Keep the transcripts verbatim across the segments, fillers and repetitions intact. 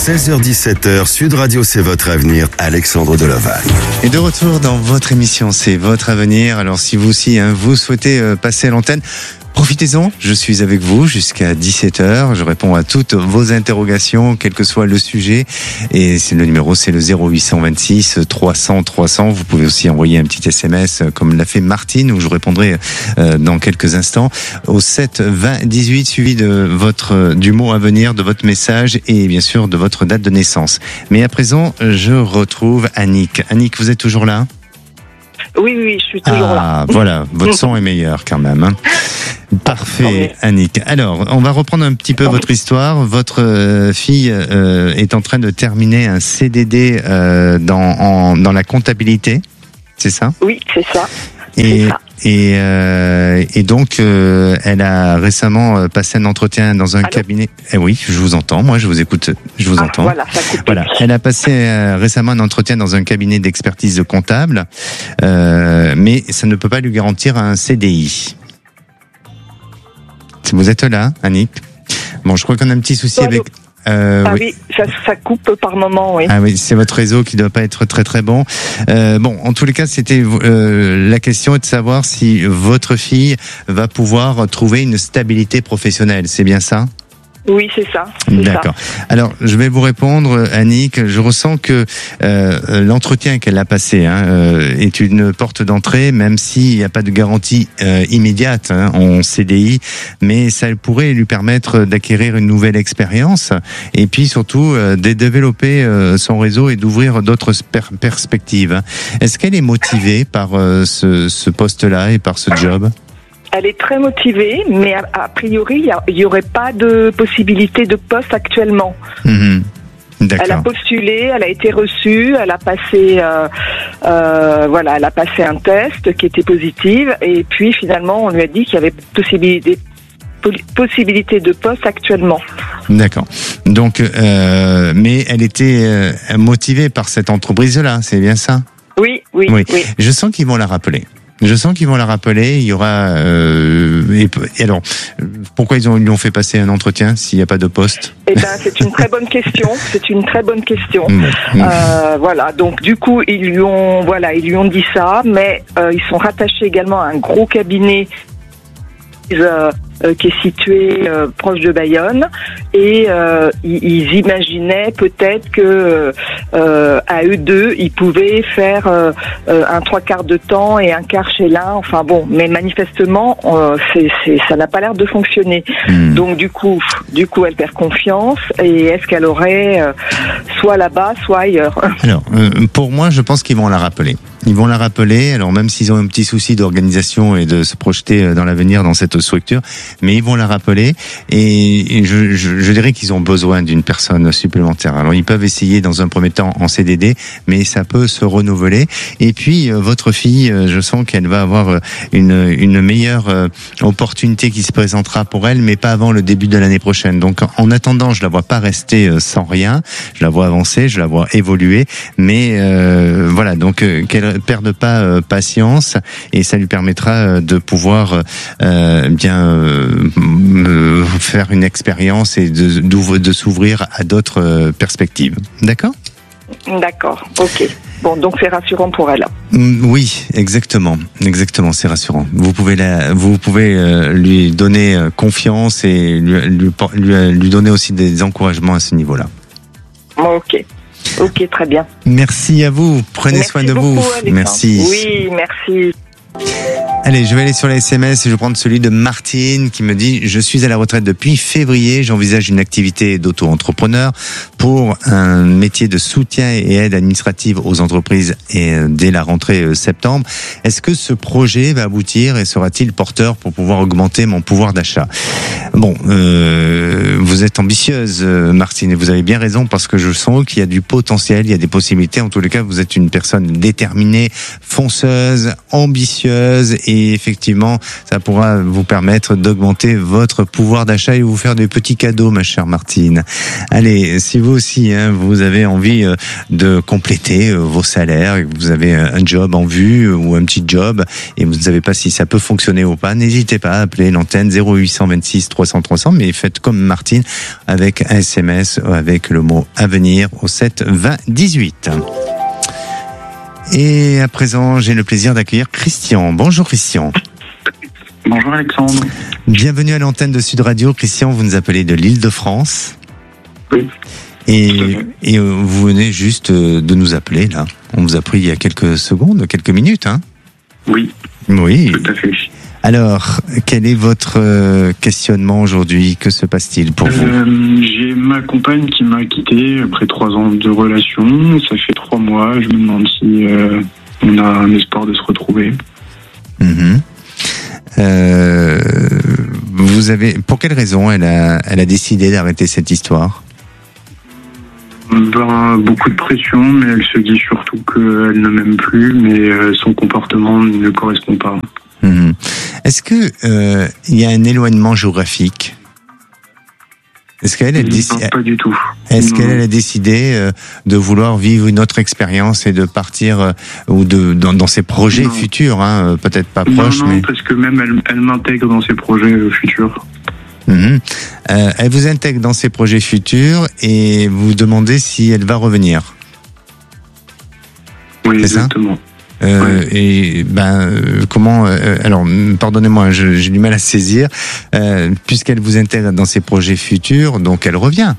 seize heures dix-sept heures, Sud Radio, c'est votre avenir, Alexandre Deloval. Et de retour dans votre émission, c'est votre avenir. Alors si vous aussi, hein, vous souhaitez euh, passer à l'antenne, profitez-en, je suis avec vous jusqu'à dix-sept heures. Je réponds à toutes vos interrogations, quel que soit le sujet. Et c'est le numéro, c'est le zéro huit cent vingt-six trois cents trois cents. Vous pouvez aussi envoyer un petit S M S comme l'a fait Martine, où je répondrai euh, dans quelques instants au sept vingt dix-huit, suivi de votre du mot à venir, de votre message et bien sûr de votre date de naissance. Mais à présent, je retrouve Annick. Annick, vous êtes toujours là ? Oui, oui, je suis toujours ah, là. Ah, voilà, votre son est meilleur quand même. Hein. Parfait, Annick. Alors, on va reprendre un petit peu votre histoire. Votre euh, fille euh, est en train de terminer un C D D euh, dans, en, dans la comptabilité, c'est ça ? Oui, c'est ça. Et, c'est ça. et, euh, et donc, euh, elle a récemment passé un entretien dans un Allô cabinet. Eh oui, je vous entends. Moi, je vous écoute. Je vous ah, entends. Voilà, ça coupe. Voilà. Elle a passé euh, récemment un entretien dans un cabinet d'expertise comptable, euh, mais ça ne peut pas lui garantir un C D I. Vous êtes là, Annick ? Bon, je crois qu'on a un petit souci Allô. avec. Euh, ah oui, oui, ça, ça coupe par moment, oui. Ah oui, c'est votre réseau qui doit pas être très très bon. Euh, bon, en tous les cas, c'était euh, la question est de savoir si votre fille va pouvoir trouver une stabilité professionnelle. C'est bien ça ? Oui, c'est ça. C'est D'accord. Ça. Alors, je vais vous répondre, Annick. Je ressens que euh, l'entretien qu'elle a passé hein, euh, est une porte d'entrée, même s'il n'y a pas de garantie euh, immédiate hein, en C D I, mais ça pourrait lui permettre d'acquérir une nouvelle expérience et puis surtout euh, de développer euh, son réseau et d'ouvrir d'autres per- perspectives. Est-ce qu'elle est motivée par euh, ce, ce poste-là et par ce job ? Elle est très motivée, mais a, a priori, il n'y aurait pas de possibilité de poste actuellement. Mmh. D'accord. Elle a postulé, elle a été reçue, elle a passé, euh, euh, voilà, elle a passé un test qui était positif, et puis finalement, on lui a dit qu'il y avait possibilité, possibilité de poste actuellement. D'accord. Donc, euh, mais elle était euh, motivée par cette entreprise-là, c'est bien ça ? Oui, oui, oui. oui. Je sens qu'ils vont la rappeler. Je sens qu'ils vont la rappeler. Il y aura. Euh, et, et alors, pourquoi ils ont ils lui ont fait passer un entretien s'il n'y a pas de poste ? Eh ben, c'est une très bonne question. C'est une très bonne question. Mmh. Euh, voilà. Donc, du coup, ils lui ont, voilà, ils lui ont dit ça, mais euh, ils sont rattachés également à un gros cabinet euh, euh, qui est situé euh, proche de Bayonne, et euh, ils, ils imaginaient peut-être que euh, à eux deux, ils pouvaient faire euh, euh, un trois quarts de temps et un quart chez l'un. Enfin bon, mais manifestement, euh, c'est, c'est, ça n'a pas l'air de fonctionner. Mmh. Donc du coup, du coup, elle perd confiance. Et est-ce qu'elle aurait euh, soit là-bas, soit ailleurs ? Alors, euh, pour moi, je pense qu'ils vont la rappeler. Ils vont la rappeler, alors même s'ils ont un petit souci d'organisation et de se projeter dans l'avenir dans cette structure, mais ils vont la rappeler et, et je, je, je dirais qu'ils ont besoin d'une personne supplémentaire. Alors ils peuvent essayer dans un premier temps en C D D, mais ça peut se renouveler. Et puis euh, votre fille, euh, je sens qu'elle va avoir une, une meilleure euh, opportunité qui se présentera pour elle, mais pas avant le début de l'année prochaine. Donc en attendant, je la vois pas rester euh, sans rien, je la vois avancer, je la vois évoluer, mais euh, voilà, donc euh, qu'elle perde pas euh, patience et ça lui permettra euh, de pouvoir euh, bien euh, euh, faire une expérience et de, de, de s'ouvrir à d'autres euh, perspectives. D'accord ? D'accord, ok. Bon, donc c'est rassurant pour elle. Oui, exactement, exactement, c'est rassurant. Vous pouvez la, vous pouvez euh, lui donner euh, confiance et lui, lui, lui, lui donner aussi des encouragements à ce niveau-là. Ok. Ok, très bien. Merci à vous. Prenez merci soin de beaucoup, vous. Alexandre. Merci. Oui, merci. Allez, je vais aller sur les S M S et je vais prendre celui de Martine qui me dit « Je suis à la retraite depuis février, j'envisage une activité d'auto-entrepreneur pour un métier de soutien et aide administrative aux entreprises et dès la rentrée septembre. Est-ce que ce projet va aboutir et sera-t-il porteur pour pouvoir augmenter mon pouvoir d'achat ?» Bon, euh, vous êtes ambitieuse, Martine, et vous avez bien raison parce que je sens qu'il y a du potentiel, il y a des possibilités. En tous les cas, vous êtes une personne déterminée, fonceuse, ambitieuse. précieuses et effectivement, ça pourra vous permettre d'augmenter votre pouvoir d'achat et vous faire des petits cadeaux, ma chère Martine. Allez, si vous aussi, hein, vous avez envie de compléter vos salaires, que vous avez un job en vue ou un petit job et vous ne savez pas si ça peut fonctionner ou pas, n'hésitez pas à appeler l'antenne zéro huit cent vingt-six trois cents trois cents, mais faites comme Martine avec un S M S avec le mot avenir au sept vingt dix-huit. Et à présent, j'ai le plaisir d'accueillir Christian. Bonjour Christian. Bonjour Alexandre. Bienvenue à l'antenne de Sud Radio. Christian, vous nous appelez de l'Île-de-France. Oui. Et, et vous venez juste de nous appeler là. On vous a pris il y a quelques secondes, quelques minutes, hein? Oui. Oui. Tout à fait. Alors, quel est votre questionnement aujourd'hui? Que se passe-t-il pour vous? euh, J'ai ma compagne qui m'a quitté après trois ans de relation. Ça fait trois mois. Je me demande si euh, on a un espoir de se retrouver. Mmh. Euh, vous avez, pour quelle raison elle a, elle a décidé d'arrêter cette histoire? Ben, beaucoup de pression, mais elle se dit surtout qu'elle ne m'aime plus, mais euh, son comportement ne correspond pas. Mmh. Est-ce que euh, il y a un éloignement géographique? Est-ce qu'elle a décidé? Non, pas du tout. Est-ce non. qu'elle a décidé euh, de vouloir vivre une autre expérience et de partir euh, ou de dans, dans ses projets non. futurs, hein, peut-être pas non, proches, non, mais parce que même elle, elle m'intègre dans ses projets euh, futurs. mmh. euh, elle vous intègre dans ses projets futurs et vous demandez si elle va revenir. Oui, C'est exactement. Ça Euh, ouais. Et ben euh, comment euh, alors pardonnez-moi, je, j'ai du mal à saisir. Euh, puisqu'elle vous intègre dans ses projets futurs, donc elle revient.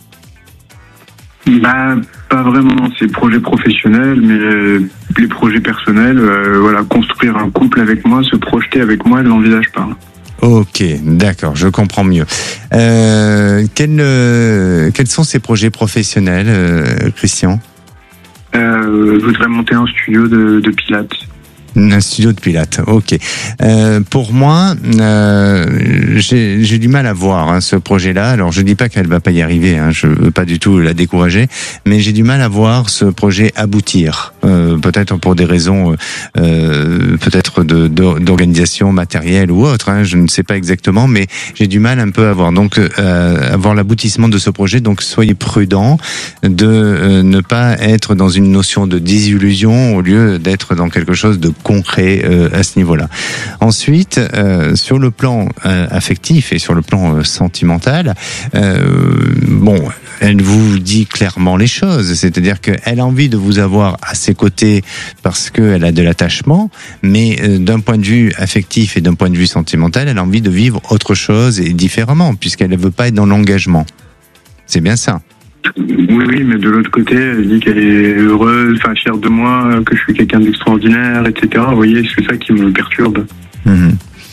Bah, pas vraiment dans ses projets professionnels, mais euh, les projets personnels. Euh, voilà, construire un couple avec moi, se projeter avec moi, elle l'envisage pas. Ok, d'accord, je comprends mieux. Euh, quel, euh, quels sont ses projets professionnels, euh, Christian? Euh, je voudrais monter un studio de, de pilates. Un studio de pilates, ok. Euh, pour moi, euh, j'ai, j'ai du mal à voir hein, ce projet-là. Alors, je dis pas qu'elle va pas y arriver. Hein, je veux pas du tout la décourager, mais j'ai du mal à voir ce projet aboutir. Euh, peut-être pour des raisons, euh, peut-être de, de, d'organisation matérielle ou autre. Hein, je ne sais pas exactement, mais j'ai du mal un peu à voir. Donc, euh, avoir l'aboutissement de ce projet. Donc, soyez prudents de euh, ne pas être dans une notion de désillusion au lieu d'être dans quelque chose de concret euh, à ce niveau-là. Ensuite, euh, sur le plan euh, affectif et sur le plan euh, sentimental, euh, bon, elle vous dit clairement les choses, c'est-à-dire qu'elle a envie de vous avoir à ses côtés parce qu'elle a de l'attachement, mais euh, d'un point de vue affectif et d'un point de vue sentimental, elle a envie de vivre autre chose et différemment, puisqu'elle ne veut pas être dans l'engagement. C'est bien ça? Oui, oui, mais de l'autre côté, elle dit qu'elle est heureuse, enfin fière de moi, que je suis quelqu'un d'extraordinaire, et cetera. Vous voyez, c'est ça qui me perturbe. Mmh.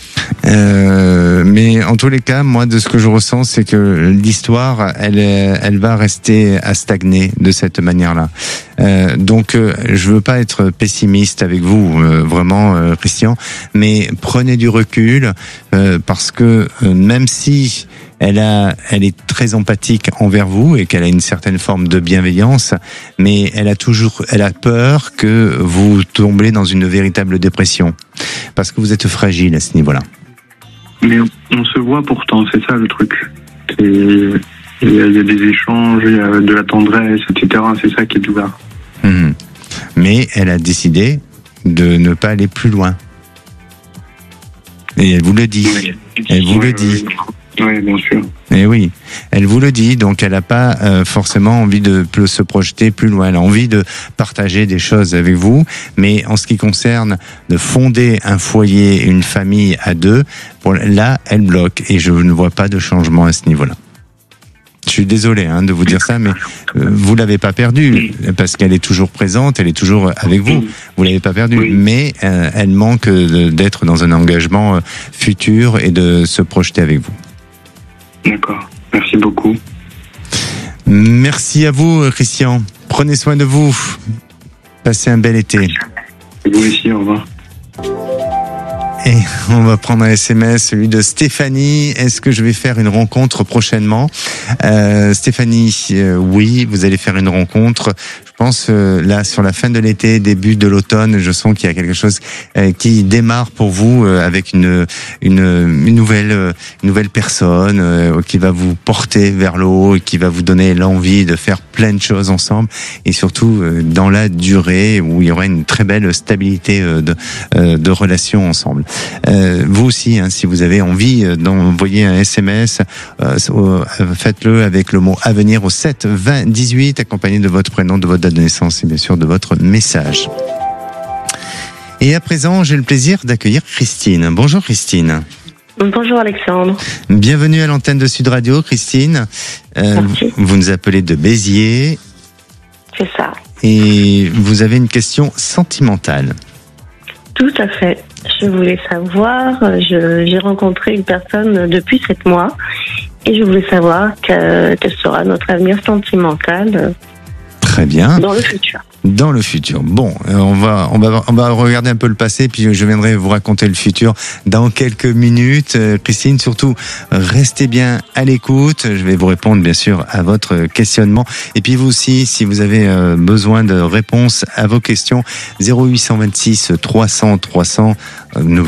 Euh, mais en tous les cas, moi, de ce que je ressens, c'est que l'histoire, elle, elle va rester à stagner de cette manière-là. Euh, donc, euh, je veux pas être pessimiste avec vous, euh, vraiment, euh, Christian, mais prenez du recul euh, parce que euh, même si elle a, elle est très empathique envers vous et qu'elle a une certaine forme de bienveillance, mais elle a toujours, elle a peur que vous tombiez dans une véritable dépression parce que vous êtes fragile à ce niveau-là. Mais on se voit pourtant, c'est ça le truc. C'est, il y, a, il y a des échanges, il y a de la tendresse, et cetera. C'est ça qui est bizarre. Mmh. Mais elle a décidé de ne pas aller plus loin. Et elle vous le dit. Oui. Elle vous oui, le dit. Oui. Oui, bien sûr. Et oui, elle vous le dit, donc elle n'a pas euh, forcément envie de se projeter plus loin. Elle a envie de partager des choses avec vous, mais en ce qui concerne de fonder un foyer, une famille à deux, pour, là, elle bloque et je ne vois pas de changement à ce niveau-là. Je suis désolé hein, de vous dire ça, mais euh, vous l'avez pas perdue parce qu'elle est toujours présente, elle est toujours avec vous. Vous l'avez pas perdue, oui. mais euh, elle manque de, d'être dans un engagement futur et de se projeter avec vous. D'accord. Merci beaucoup. Merci à vous, Christian. Prenez soin de vous. Passez un bel été. Vous aussi, au revoir. Et on va prendre un S M S, celui de Stéphanie. Est-ce que je vais faire une rencontre prochainement ? euh, Stéphanie, euh, oui, vous allez faire une rencontre. Je pense euh, là sur la fin de l'été, début de l'automne, je sens qu'il y a quelque chose euh, qui démarre pour vous euh, avec une, une une nouvelle euh, une nouvelle personne euh, qui va vous porter vers le haut et qui va vous donner l'envie de faire plein de choses ensemble, et surtout euh, dans la durée où il y aura une très belle stabilité euh, de euh, de relations ensemble. Euh, vous aussi, hein, si vous avez envie d'envoyer un S M S, euh, faites-le avec le mot avenir au sept vingt dix-huit, accompagné de votre prénom, de votre date de naissance et bien sûr de votre message. Et à présent, j'ai le plaisir d'accueillir Christine. Bonjour Christine. Bonjour Alexandre. Bienvenue à l'antenne de Sud Radio, Christine. Euh, Merci. Vous nous appelez de Béziers. C'est ça. Et vous avez une question sentimentale. Tout à fait. Je voulais savoir, je, j'ai rencontré une personne depuis sept mois et je voulais savoir que, quel sera notre avenir sentimental Très bien. dans le futur. Dans le futur. Bon, euh, on va, on va, on va regarder un peu le passé, puis je viendrai vous raconter le futur dans quelques minutes. Euh, Christine, surtout, restez bien à l'écoute. Je vais vous répondre, bien sûr, à votre questionnement. Et puis vous aussi, si vous avez euh, besoin de réponses à vos questions, zéro huit cent vingt-six trois cents trois cents, euh, nous